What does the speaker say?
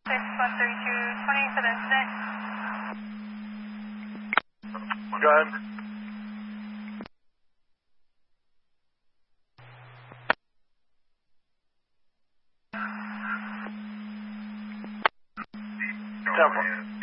6-132, 20 for the incident. Go ahead. Temple.